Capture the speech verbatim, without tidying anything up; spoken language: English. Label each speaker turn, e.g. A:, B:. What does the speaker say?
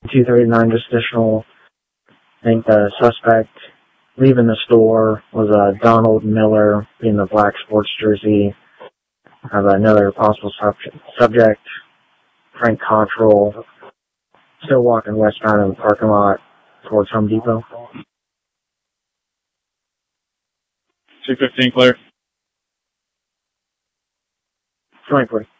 A: two thirty-nine, just additional. I think the suspect leaving the store was uh, Donald Miller in the black sports jersey. I have another possible subject, subject Frank Cottrell, still walking westbound in the parking lot towards Home Depot.
B: two fifteen clear.
A: twenty-four.